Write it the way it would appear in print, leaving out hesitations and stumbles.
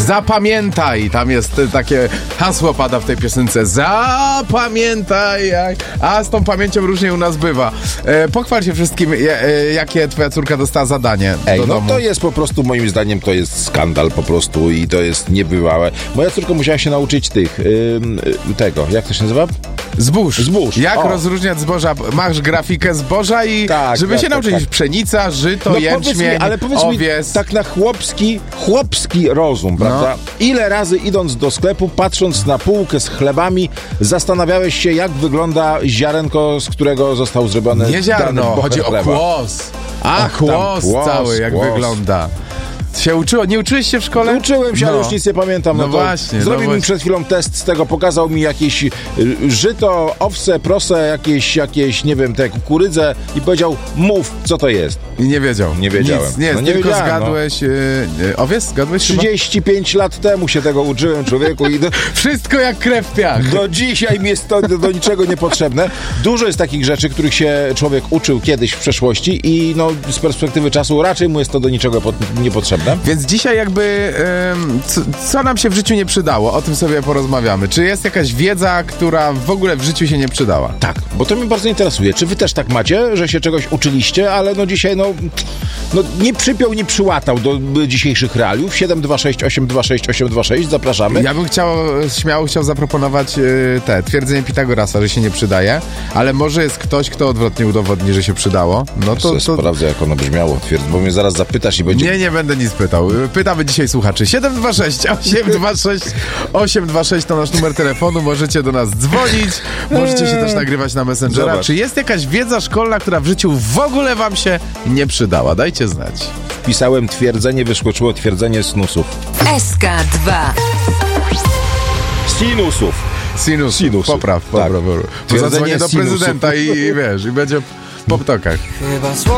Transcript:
Zapamiętaj, tam jest takie hasło pada w tej piosence. Zapamiętaj, a z tą pamięcią różnie u nas bywa. Pochwal się wszystkim, jakie twoja córka dostała zadanie do domu. To jest po prostu, moim zdaniem, to jest skandal po prostu i to jest niebywałe. Moja córka musiała się nauczyć tego, jak to się nazywa? Zbóż. Jak O. rozróżniać zboża? Masz grafikę zboża i żeby się nauczyć pszenica, żyto, jęczmień, owiec. Tak na chłopski rozum, prawda? Ile razy idąc do sklepu, patrząc na półkę z chlebami, zastanawiałeś się, jak wygląda ziarenko, z którego został zrobiony Nie ziarno, dany bocher chodzi o chleba. kłos. Kłos Cały, jak wygląda. Się uczyło? Nie uczyłeś się w szkole? Uczyłem się, ale już nic nie pamiętam. Zrobił mi przed chwilą test z tego, pokazał mi jakieś żyto, owce, prose, jakieś, nie wiem, te kukurydzę i powiedział, mów, co to jest. I nie wiedział. Nie wiedziałem. Nic, nie, nie tylko wiedziałem, zgadłeś... Owiec? Zgadłeś 35 lat temu się tego uczyłem, człowieku. I Wszystko jak krew w piach. do dzisiaj mi jest to do niczego niepotrzebne. Dużo jest takich rzeczy, których się człowiek uczył kiedyś w przeszłości i z perspektywy czasu raczej mu jest to do niczego niepotrzebne. Więc dzisiaj jakby co nam się w życiu nie przydało? O tym sobie porozmawiamy. Czy jest jakaś wiedza, która w ogóle w życiu się nie przydała? Tak, bo to mnie bardzo interesuje. Czy wy też tak macie, że się czegoś uczyliście, ale dzisiaj nie przypiął, nie przyłatał do dzisiejszych realiów? 726 826 826, zapraszamy. Ja bym śmiało chciał zaproponować twierdzenie Pitagorasa, że się nie przydaje, ale może jest ktoś, kto odwrotnie udowodni, że się przydało. No to sprawdzę, jak ono brzmiało, bo mnie zaraz zapytasz i będzie... Nie będę nic pytał. Pytamy dzisiaj słuchaczy. 726 826 826 to nasz numer telefonu. Możecie do nas dzwonić. Możecie się też nagrywać na Messengera. Zobacz. Czy jest jakaś wiedza szkolna, która w życiu w ogóle wam się nie przydała? Dajcie znać. Wpisałem twierdzenie, wyskoczyło twierdzenie snusów. SK2 Sinusów. Popraw. Tak. Bo zadzwonię do prezydenta i wiesz, i będzie po ptokach.